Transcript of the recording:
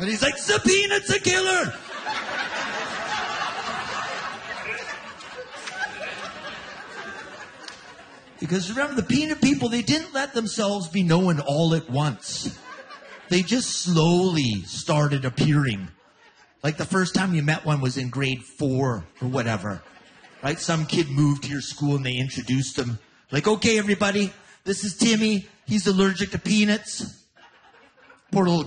And he's like, the peanut's a killer. Because remember, the peanut people, they didn't let themselves be known all at once. They just slowly started appearing. Like the first time you met one was in grade 4 or whatever. Right? Some kid moved to your school and they introduced him. Like, okay, everybody, this is Timmy. He's allergic to peanuts. Poor little